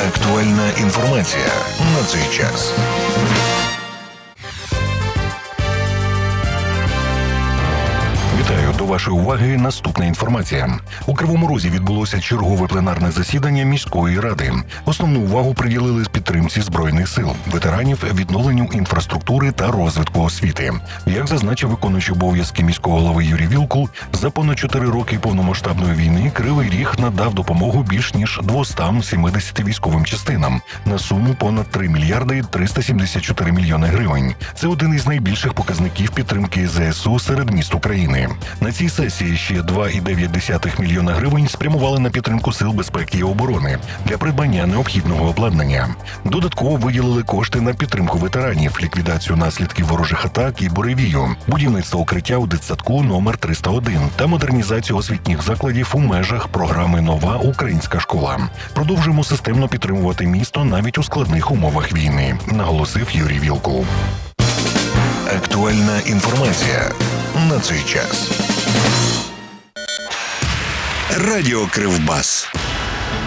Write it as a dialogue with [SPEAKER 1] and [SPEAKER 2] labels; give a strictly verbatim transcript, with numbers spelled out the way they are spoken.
[SPEAKER 1] Актуальна інформація на цей час. Вітаю, до вашої уваги наступна інформація. У Кривому Розі відбулося чергове пленарне засідання міської ради. Основну увагу приділили підтримці Збройних сил, ветеранів, відновленню інфраструктури та розвитку освіти. Як зазначив виконуючий обов'язки міського голови Юрій Вілкул, за понад чотири роки повномасштабної війни Кривий Ріг надав допомогу більш ніж двістам сімдесяти військовим частинам на суму понад три мільярди триста сімдесят чотири мільйони гривень. Це один із найбільших показників підтримки ЗСУ серед міст України. На цій сесії ще два цілих дев'ять десятих мільйона гривень спрямували на підтримку сил безпеки і оборони для придбання необхідного обладнання. Додатково виділили кошти на підтримку ветеранів, ліквідацію наслідків ворожих атак і буревію, будівництво укриття у дитсадку номер триста один та модернізацію освітніх закладів у межах програми «Нова українська школа». Продовжуємо системно підтримувати місто навіть у складних умовах війни, наголосив Юрій Вілкул. Актуальна інформація на цей час. Радіо Кривбас.